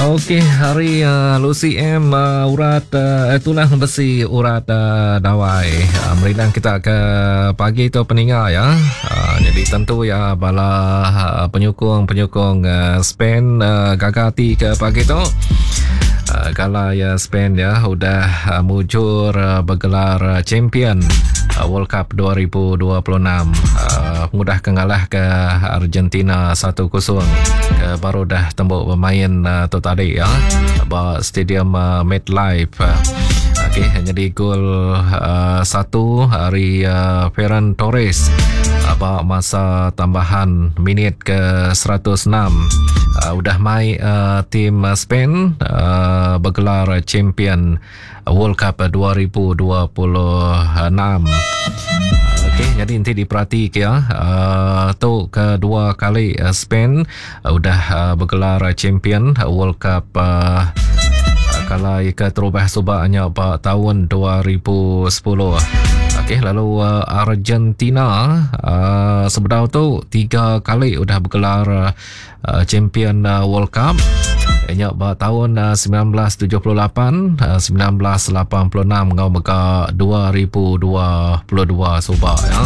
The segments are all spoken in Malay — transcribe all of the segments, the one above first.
Okey, hari Lucy M urat tulang besi urat dawai. Merilang kita ke pagi tu peninggal ya. Jadi tentu ya bala penyokong Spain gagati ke pagi tu. Kalau ya Spain ya udah mujur bergelar champion World Cup 2026, mudah kengalah ke Argentina 1-0 baru dah tembuk bermain tu tadi ya stadium MetLife. Okey, jadi gol satu hari Ferran Torres masa tambahan minit ke 106. Udah mai tim Spain bergelar champion World Cup 2026. Okey, jadi nanti diperhati ya. Tu kedua kali Spain udah bergelar champion World Cup kalau ke terubah subaknya tahun 2010. Okey, lalu Argentina sebenarnya tu 3 kali udah bergelar champion World Cup. Ianya tahun 1978, 1986 ngau meka 2022 subak ya.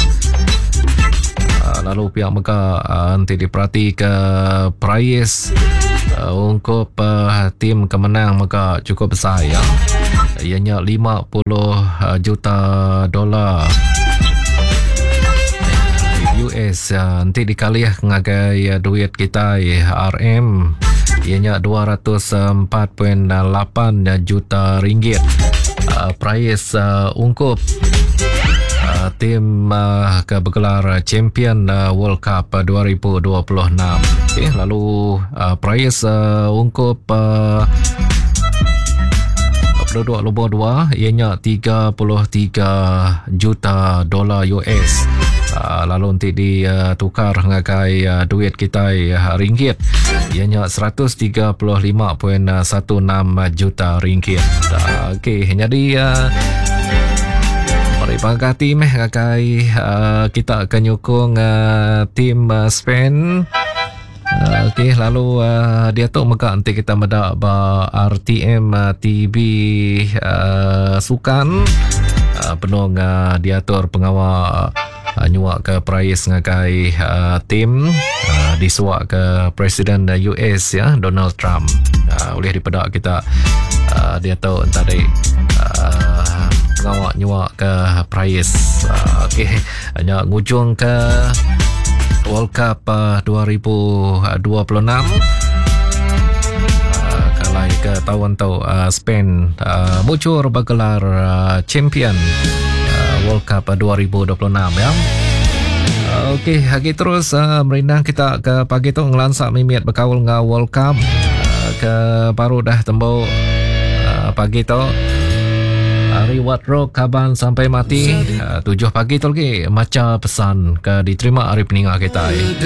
Lalu pihak meka nanti diperhati ke prize untuk tim kemenang meka cukup besar ya. Ianya $50 juta US. Nanti dikali ngagai duit kita RM ianya 204.8 juta ringgit. Prize ungkup tim ke bergelar champion World Cup 2026. Okay, lalu prize ungkup penduduk nombor 2 ianya 33 juta dolar US. Lalu nanti ditukar ngagai duit kita ringgit ianya 135.16 juta ringgit. Okey, jadi mari pagati meh ngagai kita akan nyokong tim Spain. Okey, lalu dia tu maka nanti kita medak RTM TV sukan penuh diatur pengawal nyuak ke prize ngagai tim disuak ke Presiden US ya Donald Trump. Boleh dipedak kita dia tahu tadi pengawal nyuak ke prize. Okey, hanya ngujung ke World Cup 2026. Kalau ke tahun tu Spain muncul bergelar champion World Cup 2026 ya. Okey, hari terus merindang kita ke pagi tu ngelansak mimiat berkawal dengan World Cup ke baru dah tembok pagi tu Reward Rock kaban sampai mati 7 pagi tu lagi macam pesan ke diterima hari peninggal kita